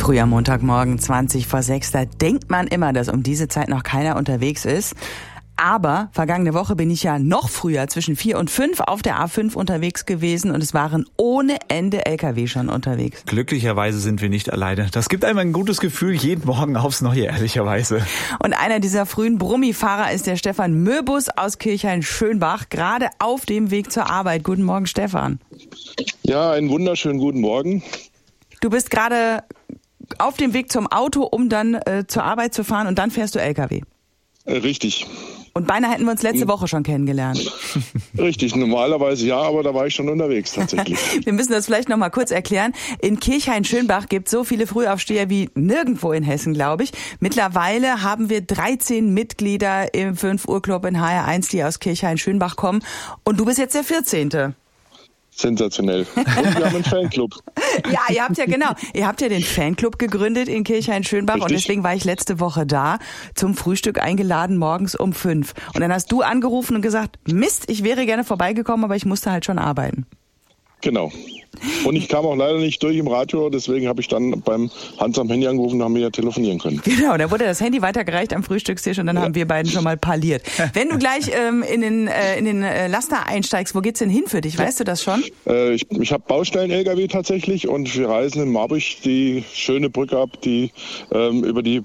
Früher Montagmorgen, 20 vor 6, da denkt man immer, dass um diese Zeit noch keiner unterwegs ist. Aber vergangene Woche bin ich ja noch früher, zwischen 4 und 5 auf der A5 unterwegs gewesen und es waren ohne Ende LKW schon unterwegs. Glücklicherweise sind wir nicht alleine. Das gibt einem ein gutes Gefühl, jeden Morgen aufs Neue, ehrlicherweise. Und einer dieser frühen Brummifahrer ist der Stefan Möbus aus Kirchhain-Schönbach, gerade auf dem Weg zur Arbeit. Guten Morgen, Stefan. Ja, einen wunderschönen guten Morgen. Du bist gerade auf dem Weg zum Auto, um dann zur Arbeit zu fahren und dann fährst du LKW. Richtig. Und beinahe hätten wir uns letzte Woche schon kennengelernt. Richtig, normalerweise ja, aber da war ich schon unterwegs tatsächlich. Wir müssen das vielleicht noch mal kurz erklären. In Kirchhain-Schönbach gibt es so viele Frühaufsteher wie nirgendwo in Hessen, glaube ich. Mittlerweile haben wir 13 Mitglieder im 5-Uhr-Club in HR1, die aus Kirchhain-Schönbach kommen. Und du bist jetzt der 14. Sensationell. Und wir haben einen Fanclub. Ja, ihr habt ja den Fanclub gegründet in Kirchhain-Schönbach. Richtig. Und deswegen war ich letzte Woche da, zum Frühstück eingeladen, morgens um 5. Und dann hast du angerufen und gesagt, Mist, ich wäre gerne vorbeigekommen, aber ich musste halt schon arbeiten. Genau. Und ich kam auch leider nicht durch im Radio, deswegen habe ich dann beim Hans am Handy angerufen und haben wir ja telefonieren können. Genau, da wurde das Handy weitergereicht am Frühstückstisch und dann haben wir beiden schon mal parliert. Wenn du gleich in den Laster einsteigst, wo geht's denn hin für dich? Weißt du das schon? Ich habe Baustellen-LKW tatsächlich und wir reisen in Marburg die schöne Brücke ab, die über die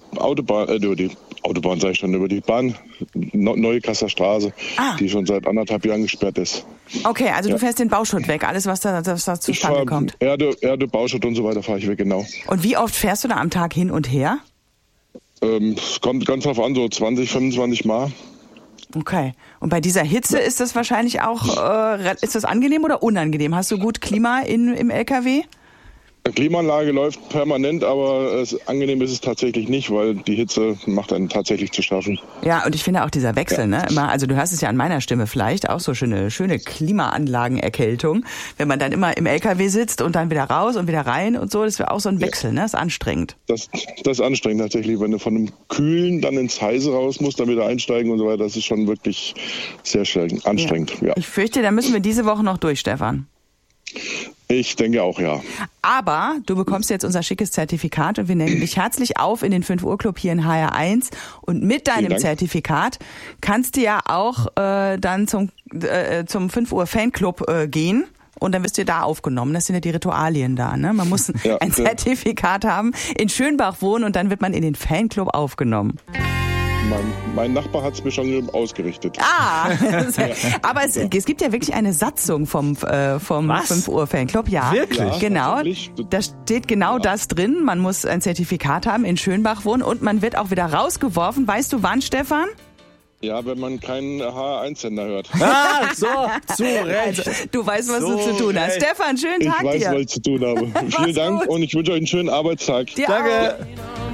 Bahn, Neue Kasser Straße, die schon seit 1,5 Jahren gesperrt ist. Okay, also du fährst den Bauschutt weg, alles was da zustande kommt. Erde, Bauschutt und so weiter fahre ich weg, genau. Und wie oft fährst du da am Tag hin und her? Es kommt ganz drauf an, so 20, 25 Mal. Okay. Und bei dieser Hitze ist das wahrscheinlich auch, ist das angenehm oder unangenehm? Hast du gut Klima im LKW? Die Klimaanlage läuft permanent, aber angenehm ist es tatsächlich nicht, weil die Hitze macht einen tatsächlich zu schaffen. Ja, und ich finde auch dieser Wechsel, ne? Immer, also du hörst es ja an meiner Stimme vielleicht, auch so schöne Klimaanlagenerkältung. Wenn man dann immer im LKW sitzt und dann wieder raus und wieder rein und so, das wäre auch so ein Wechsel, ne? Das ist anstrengend. Das ist anstrengend tatsächlich, wenn du von einem Kühlen dann ins Heiße raus musst, dann wieder einsteigen und so weiter. Das ist schon wirklich sehr anstrengend. Ja. Ich fürchte, da müssen wir diese Woche noch durch, Stefan. Ich denke auch, ja. Aber du bekommst jetzt unser schickes Zertifikat und wir nehmen dich herzlich auf in den 5-Uhr-Club hier in HR1. Und mit deinem Zertifikat kannst du ja auch dann zum 5-Uhr-Fanclub gehen. Und dann wirst du da aufgenommen. Das sind ja die Ritualien da, ne? Man muss ein Zertifikat haben, in Schönbach wohnen und dann wird man in den Fanclub aufgenommen. Mein Nachbar hat es mir schon ausgerichtet. Aber es gibt ja wirklich eine Satzung vom 5-Uhr-Fanclub. Ja, wirklich? Genau. Da steht genau das drin. Man muss ein Zertifikat haben, in Schönbach wohnen und man wird auch wieder rausgeworfen. Weißt du wann, Stefan? Ja, wenn man keinen HR1-Sender hört. So, zu Recht. Also, du weißt, was du zu tun hast. Stefan, schönen Tag dir. Ich weiß, was ich zu tun habe. Vielen Dank und ich wünsche euch einen schönen Arbeitstag. Dir Danke. auch.